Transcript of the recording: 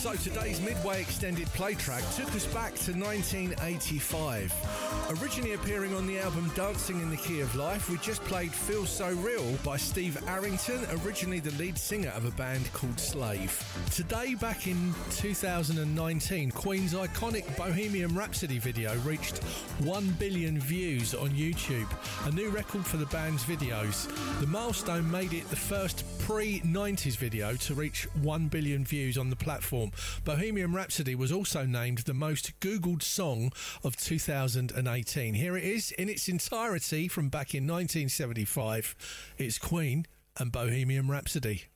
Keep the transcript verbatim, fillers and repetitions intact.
So today's Midway extended play track took us back to nineteen eighty-five. Originally appearing on the album Dancing in the Key of Life, we just played Feel So Real by Steve Arrington, originally the lead singer of a band called Slave. Today, back in two thousand nineteen, Queen's iconic Bohemian Rhapsody video reached one billion views on YouTube, a new record for the band's videos. The milestone made it the first pre-nineties video to reach one billion views on the platform. Bohemian Rhapsody was also named the most Googled song of two thousand eighteen. Here it is in its entirety from back in nineteen seventy-five. It's Queen and Bohemian Rhapsody.